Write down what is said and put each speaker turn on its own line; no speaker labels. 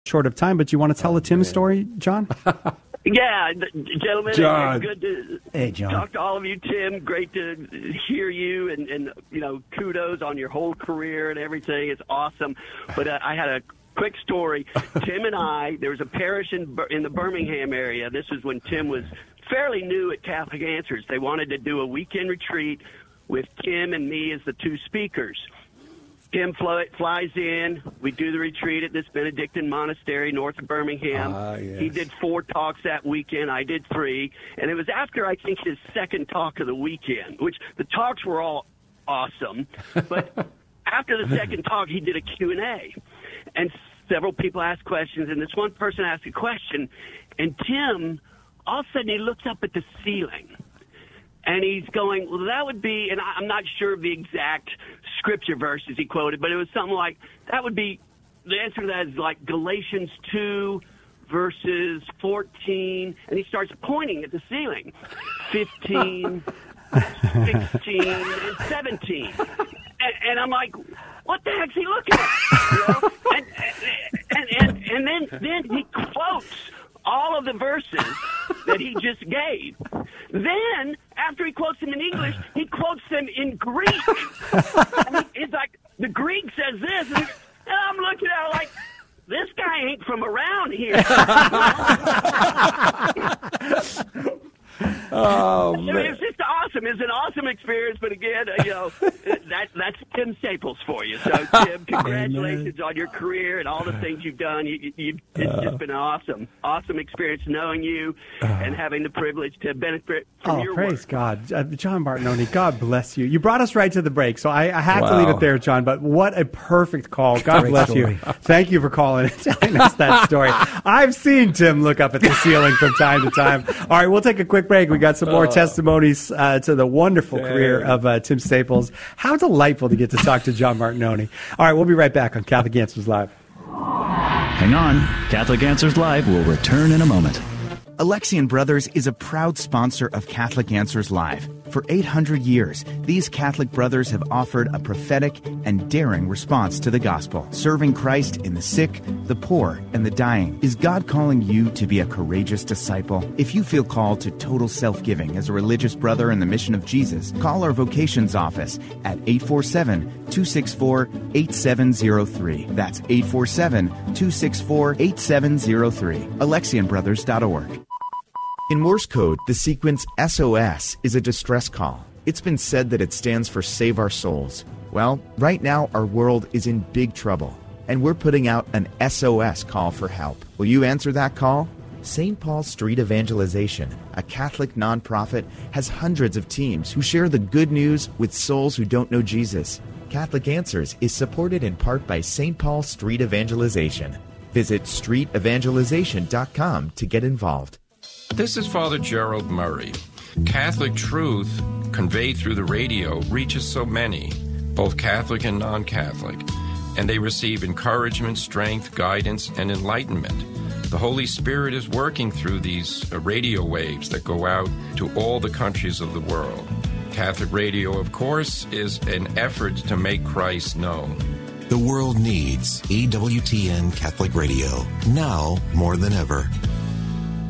short of time, but you want to tell a Tim story, John?
Yeah, gentlemen,
John.
Good to
John.
talk to all of you, Tim. Great to hear you, and kudos on your whole career and everything. It's awesome. But I had a quick story. Tim and I, there was a parish in the Birmingham area. This was when Tim was fairly new at Catholic Answers. They wanted to do a weekend retreat with Tim and me as the two speakers. Tim flies in. We do the retreat at this Benedictine monastery north of Birmingham.
Yes.
He did 4 talks that weekend. I did 3. And it was after, I think, his second talk of the weekend, which the talks were all awesome. But after the second talk, he did a Q&A. And several people asked questions. And this one person asked a question. And Tim, all of a sudden, he looks up at the ceiling. And he's going, well, that would be, and I'm not sure of the exact scripture verses he quoted, but it was something like, that would be, the answer to that is like Galatians 2, verses 14, and he starts pointing at the ceiling, 15, 16, and 17. And I'm like, what the heck's he looking at? And then he quotes all of the verses that he just gave. Then, after he quotes them in English, he quotes them in Greek. And he's like, the Greek says this, and I'm looking at it like, this guy ain't from around here.
Oh,
I mean,
man.
it's just awesome. It's an awesome experience, but again, that's Tim Staples for you. So, Tim, congratulations on your career and all the things you've done. It's just been an awesome experience knowing you and having the privilege to benefit from your
praise
work.
God. John Martinoni, God bless you. You brought us right to the break, so I have to leave it there, John, but what a perfect call. God bless you. Thank you for calling and telling us that story. I've seen Tim look up at the ceiling from time to time. All right, we'll take a quick break. We got some more testimonies to the wonderful career of Tim Staples. How delightful to get to talk to John Martinoni. All right, we'll be right back on Catholic Answers Live.
Hang on. Catholic Answers Live will return in a moment.
Alexian Brothers is a proud sponsor of Catholic Answers Live. For 800 years, these Catholic brothers have offered a prophetic and daring response to the gospel, serving Christ in the sick, the poor, and the dying. Is God calling you to be a courageous disciple? If you feel called to total self-giving as a religious brother in the mission of Jesus, call our vocations office at 847-264-8703. That's 847-264-8703. AlexianBrothers.org. In Morse code, the sequence SOS is a distress call. It's been said that it stands for Save Our Souls. Well, right now our world is in big trouble, and we're putting out an SOS call for help. Will you answer that call? St. Paul Street Evangelization, a Catholic nonprofit, has hundreds of teams who share the good news with souls who don't know Jesus. Catholic Answers is supported in part by St. Paul Street Evangelization. Visit streetevangelization.com to get involved.
This is Father Gerald Murray. Catholic truth conveyed through the radio reaches so many, both Catholic and non-Catholic, and they receive encouragement, strength, guidance, and enlightenment. The Holy Spirit is working through these radio waves that go out to all the countries of the world. Catholic radio, of course, is an effort to make Christ known.
The world needs EWTN Catholic Radio, now more than ever.